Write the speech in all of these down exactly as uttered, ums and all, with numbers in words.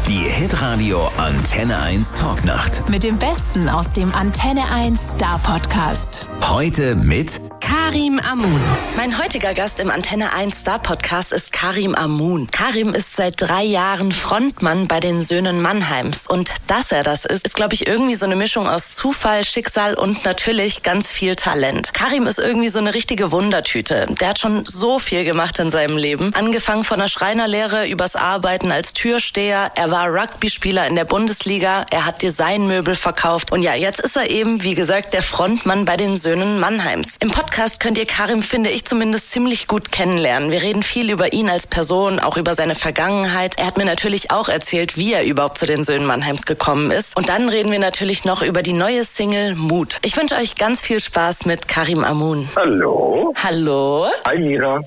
Die Hitradio Antenne eins Talknacht. Mit dem Besten aus dem Antenne eins Star Podcast. Heute mit Karim Amoun. Mein heutiger Gast im Antenne eins Star Podcast ist Karim Amoun. Karim ist seit drei Jahren Frontmann bei den Söhnen Mannheims. Und dass er das ist, ist, glaube ich, irgendwie so eine Mischung aus Zufall, Schicksal und natürlich ganz viel Talent. Karim ist irgendwie so eine richtige Wundertüte. Der hat schon so viel gemacht in seinem Leben. Angefangen von der Schreinerlehre übers Arbeiten als Türsteher. Er war Rugby-Spieler in der Bundesliga. Er hat Designmöbel verkauft. Und ja, jetzt ist er eben, wie gesagt, der Frontmann bei den Söhnen Mannheims. Im Podcast könnt ihr Karim, finde ich zumindest, ziemlich gut kennenlernen. Wir reden viel über ihn als Person, auch über seine Vergangenheit. Er hat mir natürlich auch erzählt, wie er überhaupt zu den Söhnen Mannheims gekommen ist. Und dann reden wir natürlich noch über die neue Single Mut. Ich wünsche euch ganz viel Spaß mit Karim Amoun. Hallo. Hallo. Hi Mira.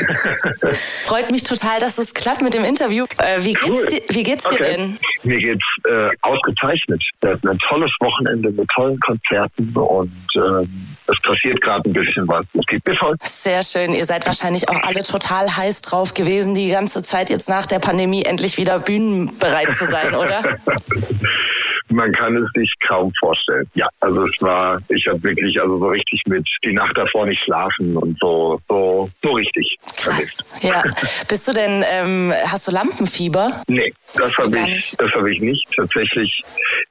Freut mich total, dass es klappt mit dem Interview. Äh, wie geht's Cool. dir, wie geht's dir Okay. denn? Mir geht's äh, ausgezeichnet. Wir hatten ein tolles Wochenende mit tollen Konzerten und ähm, es passiert gerade ein bisschen was. Es geht mir toll. Sehr schön. Ihr seid wahrscheinlich auch alle total heiß drauf gewesen, die ganze Zeit jetzt nach der Pandemie endlich wieder bühnenbereit zu sein, oder? Man kann es sich kaum vorstellen. Ja, also es war, ich habe wirklich also so richtig mit die Nacht davor nicht schlafen und so so so richtig vermisst. Ja. Bist du denn, ähm, hast du Lampenfieber? Nee, das Hast du habe gar ich, nicht? das habe ich nicht. Tatsächlich,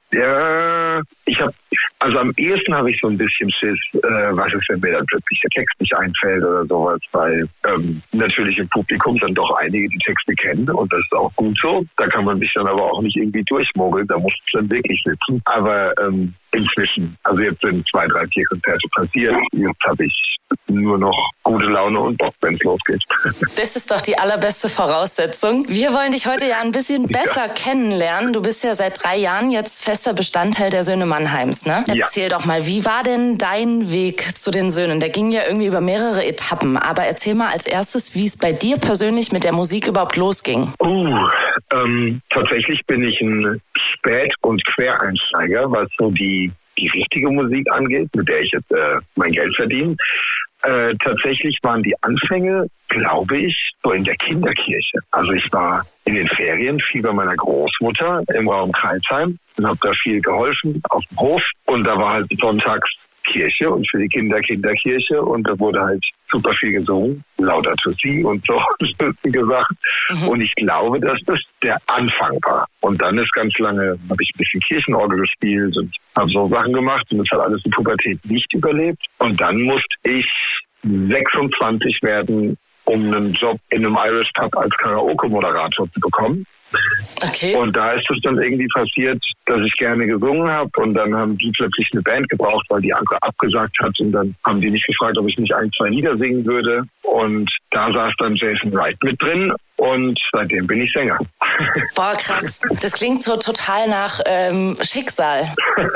ja, ich habe, also am ehesten habe ich so ein bisschen Schiss, äh, was ist, wenn mir dann plötzlich der Text nicht einfällt oder sowas, weil ähm, natürlich im Publikum dann doch einige die Texte kennen und das ist auch gut so. Da kann man sich dann aber auch nicht irgendwie durchmogeln, da muss es dann wirklich sitzen. Aber ähm, inzwischen, also jetzt sind zwei, drei, vier Konzerte passiert, jetzt habe ich nur noch gute Laune und Bock, wenn es losgeht. Das ist doch die allerbeste Voraussetzung. Wir wollen dich heute ja ein bisschen besser Ja. kennenlernen. Du bist ja seit drei Jahren jetzt fester Bestandteil der Söhne Mannheims, ne? Ja. Erzähl doch mal, wie war denn dein Weg zu den Söhnen? Der ging ja irgendwie über mehrere Etappen. Aber erzähl mal als erstes, wie es bei dir persönlich mit der Musik überhaupt losging. Uh, ähm, tatsächlich bin ich ein Spät- und Quereinsteiger, was so die, die richtige Musik angeht, mit der ich jetzt äh, mein Geld verdiene. Äh, tatsächlich waren die Anfänge, glaube ich, so in der Kinderkirche. Also ich war in den Ferien viel bei meiner Großmutter im Raum Kreisheim und habe da viel geholfen auf dem Hof. Und da war halt sonntags Kirche und für die Kinder Kinderkirche und da wurde halt super viel gesungen, Laudato Si und so gesagt. Mhm. Und ich glaube, dass das der Anfang war. Und dann ist ganz lange, habe ich ein bisschen Kirchenorgel gespielt und habe so Sachen gemacht und das hat alles die Pubertät nicht überlebt. Und dann musste ich sechsundzwanzig werden, um einen Job in einem Irish Pub als Karaoke-Moderator zu bekommen. Okay. Und da ist es dann irgendwie passiert, dass ich gerne gesungen habe und dann haben die plötzlich eine Band gebraucht, weil die andere abgesagt hat und dann haben die mich gefragt, ob ich nicht ein, zwei Lieder singen würde und da saß dann Jason Wright mit drin und seitdem bin ich Sänger. Boah, krass. Das klingt so total nach ähm, Schicksal.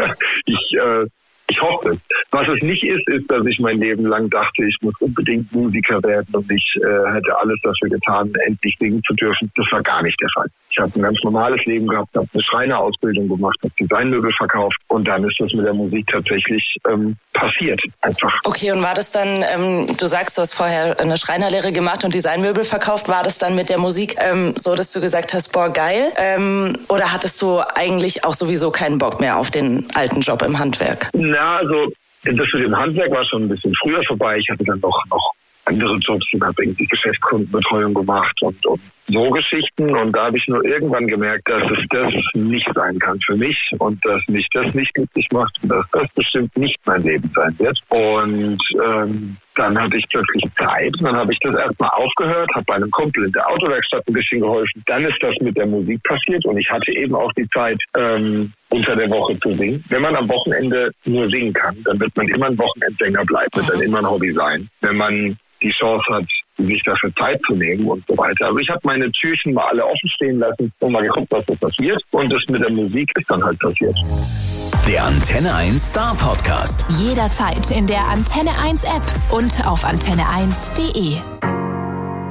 ich äh, Ich hoffe es. Was es nicht ist, ist, dass ich mein Leben lang dachte, ich muss unbedingt Musiker werden und ich äh, hätte alles dafür getan, endlich singen zu dürfen. Das war gar nicht der Fall. Ich habe ein ganz normales Leben gehabt, habe eine Schreinerausbildung gemacht, habe Designmöbel verkauft und dann ist das mit der Musik tatsächlich ähm, passiert. Einfach. Okay, und war das dann, ähm, du sagst, du hast vorher eine Schreinerlehre gemacht und Designmöbel verkauft, war das dann mit der Musik ähm, so, dass du gesagt hast, boah, geil? Ähm, oder hattest du eigentlich auch sowieso keinen Bock mehr auf den alten Job im Handwerk? Na, also das mit dem Handwerk war schon ein bisschen früher vorbei. Ich hatte dann noch, noch andere Jobs und habe irgendwie Geschäftskundenbetreuung gemacht und, und so Geschichten. Und da habe ich nur irgendwann gemerkt, dass es das nicht sein kann für mich und dass mich das nicht glücklich macht und dass das bestimmt nicht mein Leben sein wird. Und ähm, dann hatte ich plötzlich Zeit und dann habe ich das erstmal aufgehört, habe bei einem Kumpel in der Autowerkstatt ein bisschen geholfen. Dann ist das mit der Musik passiert und ich hatte eben auch die Zeit, ähm, unter der Woche zu singen. Wenn man am Wochenende nur singen kann, dann wird man immer ein Wochenendsänger bleiben, wird dann immer ein Hobby sein. Wenn man die Chance hat, sich dafür Zeit zu nehmen und so weiter. Also ich habe meine Türchen mal alle offen stehen lassen und mal geguckt, was so passiert. Und das mit der Musik ist dann halt passiert. der Antenne eins Star Podcast. Jederzeit in der Antenne eins App und auf antenne eins punkt de.